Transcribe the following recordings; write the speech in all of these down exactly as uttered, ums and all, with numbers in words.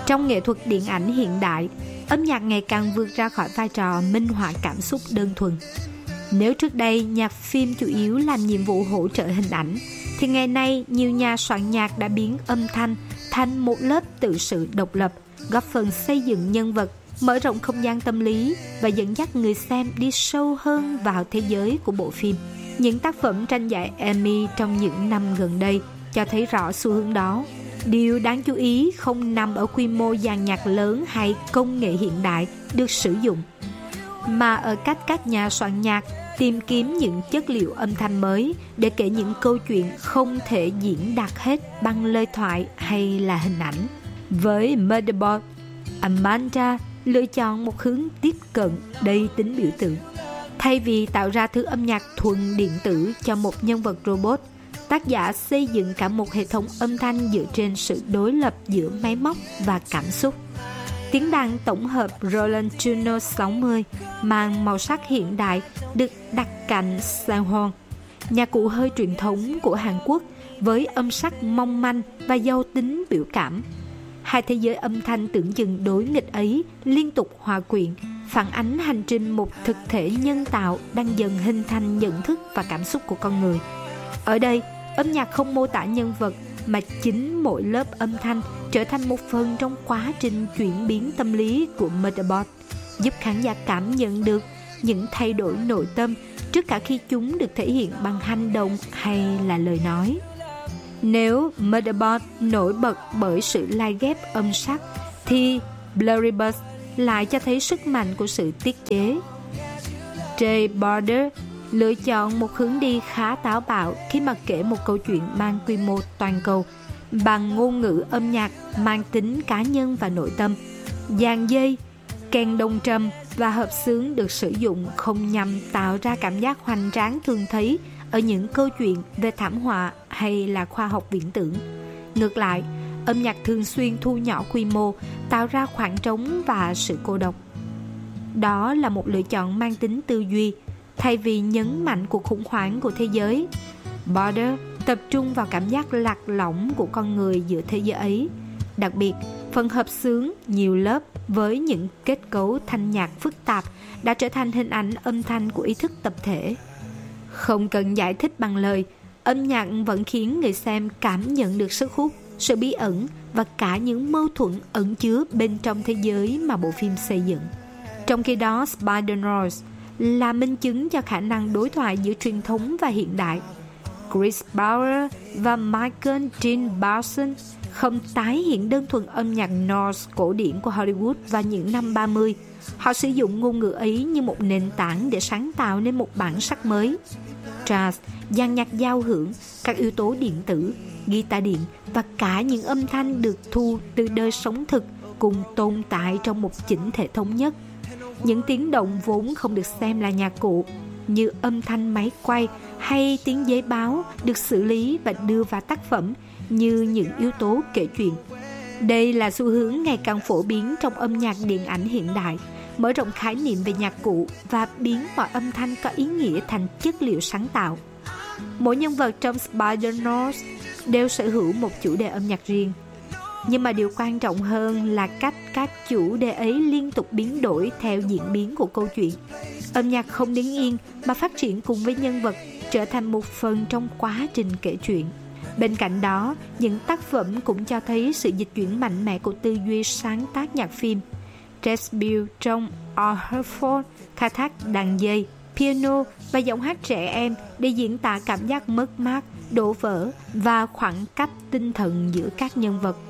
Trong nghệ thuật điện ảnh hiện đại, âm nhạc ngày càng vượt ra khỏi vai trò minh họa cảm xúc đơn thuần. Nếu trước đây nhạc phim chủ yếu làm nhiệm vụ hỗ trợ hình ảnh, thì ngày nay nhiều nhà soạn nhạc đã biến âm thanh thành một lớp tự sự độc lập, góp phần xây dựng nhân vật, mở rộng không gian tâm lý và dẫn dắt người xem đi sâu hơn vào thế giới của bộ phim. Những tác phẩm tranh giải Emmy trong những năm gần đây cho thấy rõ xu hướng đó. Điều đáng chú ý không nằm ở quy mô dàn nhạc lớn hay công nghệ hiện đại được sử dụng, mà ở cách các nhà soạn nhạc tìm kiếm những chất liệu âm thanh mới để kể những câu chuyện không thể diễn đạt hết bằng lời thoại hay là hình ảnh. Với Murderbot, Amanda lựa chọn một hướng tiếp cận đầy tính biểu tượng. Thay vì tạo ra thứ âm nhạc thuần điện tử cho một nhân vật robot, tác giả xây dựng cả một hệ thống âm thanh dựa trên sự đối lập giữa máy móc và cảm xúc. Tiếng đàn tổng hợp Roland Juno sáu mươi mang màu sắc hiện đại được đặt cạnh Sanhorn, nhạc cụ hơi truyền thống của Hàn Quốc với âm sắc mong manh và giàu tính biểu cảm. Hai thế giới âm thanh tưởng chừng đối nghịch ấy liên tục hòa quyện, phản ánh hành trình một thực thể nhân tạo đang dần hình thành nhận thức và cảm xúc của con người. Ở đây, âm nhạc không mô tả nhân vật, mà chính mỗi lớp âm thanh trở thành một phần trong quá trình chuyển biến tâm lý của Murderbot, giúp khán giả cảm nhận được những thay đổi nội tâm trước cả khi chúng được thể hiện bằng hành động hay là lời nói. Nếu Murderbot nổi bật bởi sự lai ghép âm sắc, thì Blurry lại cho thấy sức mạnh của sự tiết chế. Jay Border lựa chọn một hướng đi khá táo bạo khi mà kể một câu chuyện mang quy mô toàn cầu bằng ngôn ngữ âm nhạc mang tính cá nhân và nội tâm. Dàn dây, kèn đồng trầm và hợp xướng được sử dụng không nhằm tạo ra cảm giác hoành tráng thường thấy ở những câu chuyện về thảm họa hay là khoa học viễn tưởng. Ngược lại, âm nhạc thường xuyên thu nhỏ quy mô, tạo ra khoảng trống và sự cô độc. Đó là một lựa chọn mang tính tư duy. Thay vì nhấn mạnh cuộc khủng hoảng của thế giới, Border tập trung vào cảm giác lạc lõng của con người giữa thế giới ấy. Đặc biệt, phần hợp xướng nhiều lớp với những kết cấu thanh nhạc phức tạp đã trở thành hình ảnh âm thanh của ý thức tập thể. Không cần giải thích bằng lời, âm nhạc vẫn khiến người xem cảm nhận được sức hút, sự bí ẩn và cả những mâu thuẫn ẩn chứa bên trong thế giới mà bộ phim xây dựng. Trong khi đó, Spider-Noise là minh chứng cho khả năng đối thoại giữa truyền thống và hiện đại. Chris Bauer và Michael Dean Barson không tái hiện đơn thuần âm nhạc Norse cổ điển của Hollywood vào những năm ba mươi. Họ sử dụng ngôn ngữ ấy như một nền tảng để sáng tạo nên một bản sắc mới. Jazz, dàn nhạc giao hưởng, các yếu tố điện tử, guitar điện và cả những âm thanh được thu từ đời sống thực cùng tồn tại trong một chỉnh thể thống nhất. Những tiếng động vốn không được xem là nhạc cụ, như âm thanh máy quay hay tiếng giấy báo, được xử lý và đưa vào tác phẩm như những yếu tố kể chuyện. Đây là xu hướng ngày càng phổ biến trong âm nhạc điện ảnh hiện đại, mở rộng khái niệm về nhạc cụ và biến mọi âm thanh có ý nghĩa thành chất liệu sáng tạo. Mỗi nhân vật trong Spider-Noise đều sở hữu một chủ đề âm nhạc riêng. Nhưng mà điều quan trọng hơn là cách các chủ đề ấy liên tục biến đổi theo diễn biến của câu chuyện. Âm nhạc không đứng yên mà phát triển cùng với nhân vật, trở thành một phần trong quá trình kể chuyện. Bên cạnh đó, những tác phẩm cũng cho thấy sự dịch chuyển mạnh mẽ của tư duy sáng tác nhạc phim. Jess Bill trong All Her Fault khai thác đàn dây, piano và giọng hát trẻ em để diễn tả cảm giác mất mát, đổ vỡ và khoảng cách tinh thần giữa các nhân vật.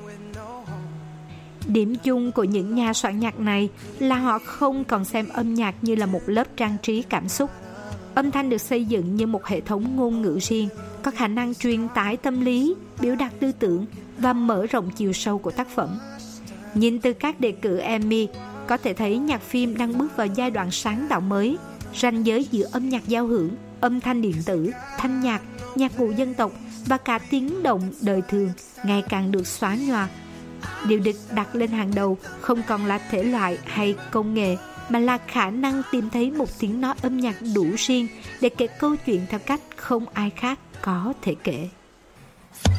Điểm chung của những nhà soạn nhạc này là họ không còn xem âm nhạc như là một lớp trang trí cảm xúc. Âm thanh được xây dựng như một hệ thống ngôn ngữ riêng, có khả năng truyền tải tâm lý, biểu đạt tư tưởng và mở rộng chiều sâu của tác phẩm. Nhìn từ các đề cử Emmy, có thể thấy nhạc phim đang bước vào giai đoạn sáng tạo mới. Ranh giới giữa âm nhạc giao hưởng, âm thanh điện tử, thanh nhạc, nhạc cụ dân tộc và cả tiếng động đời thường ngày càng được xóa nhòa. Điều được đặt lên hàng đầu không còn là thể loại hay công nghệ, mà là khả năng tìm thấy một tiếng nói âm nhạc đủ riêng để kể câu chuyện theo cách không ai khác có thể kể.